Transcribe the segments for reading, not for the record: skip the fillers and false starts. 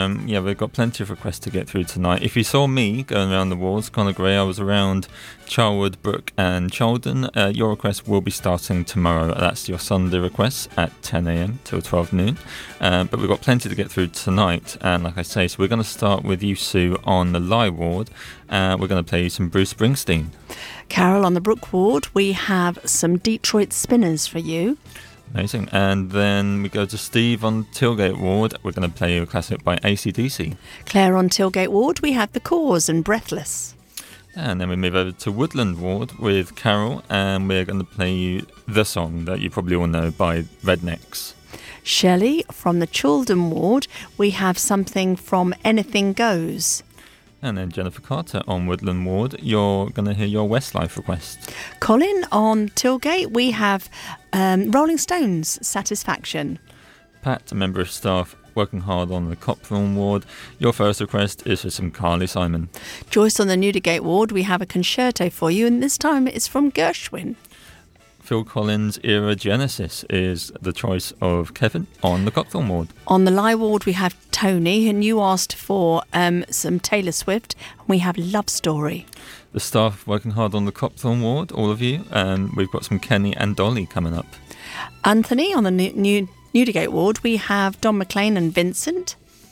Yeah, we've got plenty of requests to get through tonight. If you saw me going around the wards, Conor Gray, I was around Charwood, Brook and Chalden. Your request will be starting tomorrow. That's your Sunday requests at 10 a.m. till 12 noon. But we've got plenty to get through tonight. And like I say, so we're going to start with you, Sue, on the Lie ward. We're going to play you some Bruce Springsteen. Carol, on the Brook ward, we have some Detroit Spinners for you. Amazing. And then we go to Steve on Tilgate ward. We're going to play you a classic by AC/DC. Claire, on Tilgate ward, we have The Cause and Breathless. And then we move over to Woodland ward with Carol, and we're going to play you the song that you probably all know by Rednecks. Shelley, from the Children ward, we have something from Anything Goes. And then Jennifer Carter on Woodland ward, you're going to hear your Westlife request. Colin, on Tilgate, we have Rolling Stones, Satisfaction. Pat, a member of staff working hard on the Copthorne ward, your first request is for some Carly Simon. Joyce, on the Newdigate ward, we have a concerto for you, and this time it's from Gershwin. Phil Collins' Era Genesis is the choice of Kevin on the Copthorne ward. On the Lie ward, we have Tony, and you asked for some Taylor Swift. We have Love Story. The staff working hard on the Copthorne ward, all of you, we've got some Kenny and Dolly coming up. Anthony, on the Newdigate ward, we have Don McLean and Vincent.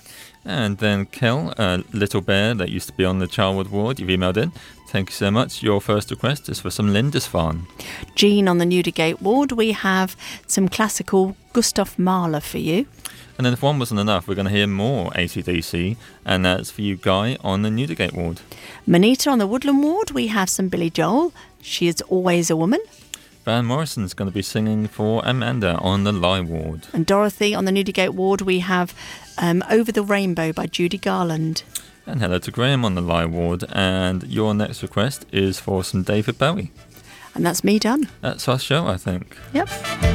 And then Kel, Little Bear, that used to be on the Charwood ward, you've emailed in. Thank you so much. Your first request is for some Lindisfarne. Jean, on the Newdigate ward, we have some classical Gustav Mahler for you. And then if one wasn't enough, we're going to hear more AC/DC, and that's for you, Guy, on the Newdigate ward. Manita, on the Woodland ward, we have some Billy Joel. She is Always a Woman. Van Morrison's going to be singing for Amanda on the Lie ward. And Dorothy, on the Newdigate ward, we have Over the Rainbow by Judy Garland. And hello to Graham on the Lie ward, and your next request is for some David Bowie. And that's me done. That's our show, I think. Yep.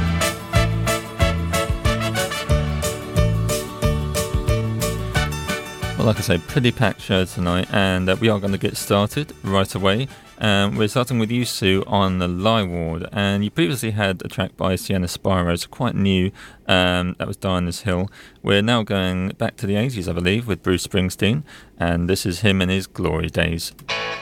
Well, like I say, pretty packed show tonight, and we are going to get started right away. We're starting with you, Sue, on the Lie ward, and you previously had a track by Sienna Spiro, so quite new, that was Diana's Hill. We're now going back to the 80s, I believe, with Bruce Springsteen, and this is him in his glory days.